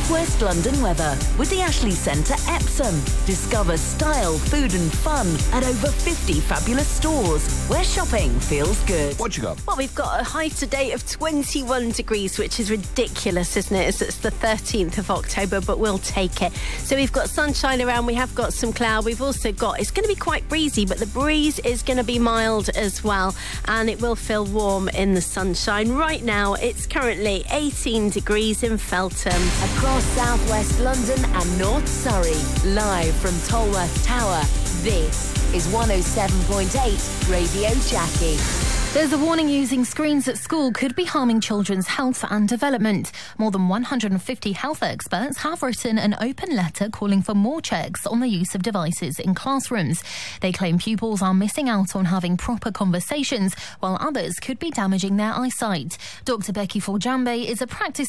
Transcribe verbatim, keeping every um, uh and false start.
West London weather with the Ashley Centre Epsom. Discover style, food and fun at over fifty fabulous stores where shopping feels good. What you got? Well, we've got a high today of twenty-one degrees, which is ridiculous, isn't it? It's, it's the thirteenth of October, but we'll take it. So we've got sunshine around, we have got some cloud. We've also got, it's going to be quite breezy, but the breeze is going to be mild as well, and it will feel warm in the sunshine. Right now, it's currently eighteen degrees in Feltham. Across southwest London and North Surrey, live from Tolworth Tower, this is one oh seven point eight Radio Jackie. There's a warning using screens at school could be harming children's health and development. More than one hundred fifty health experts have written an open letter calling for more checks on the use of devices in classrooms. They claim pupils are missing out on having proper conversations, while others could be damaging their eyesight. Doctor Becky Foljambe is a practice